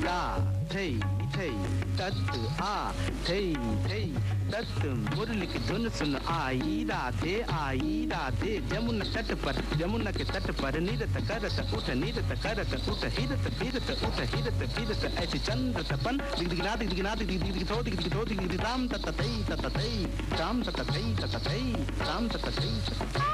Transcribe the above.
दा थई थई तत आ थई थई तत मुरली की धुन सुन आई राधे जमुना के तट पर नीरत करत उठ नीरत करत उठ हिरत फिरत उठ हिरत फिरत ऐसी चंद्र तपन दिगदिगना दिगदिगना दिगदिगथो दिगदिगथो दिगदिग राम ततई राम ततई राम ततई